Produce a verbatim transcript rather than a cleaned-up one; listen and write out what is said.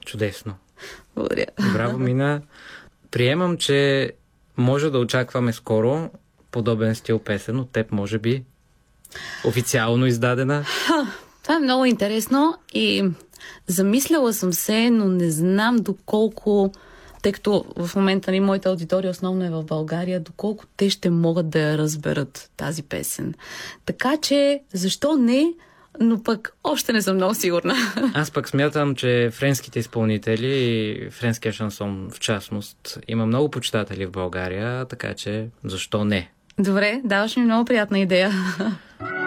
Чудесно. Благодаря. Браво, Мина. Приемам, че може да очакваме скоро подобен стил песен от теб, може би официално издадена. Ха, това е много интересно и замисляла съм се, но не знам доколко, тъй като в момента ни моята аудитория основно е в България, доколко те ще могат да я разберат тази песен. Така че, защо не, но пък още не съм много сигурна. Аз пък смятам, че френските изпълнители и френския шансон в частност има много почитатели в България, така че защо не? Добре, даваш ми много приятна идея.